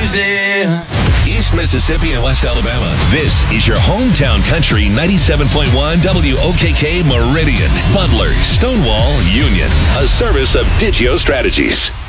easy. East Mississippi and West Alabama. This is your hometown country 97.1 WOKK Meridian, Butler, Stonewall, Union. A service of Digio Strategies.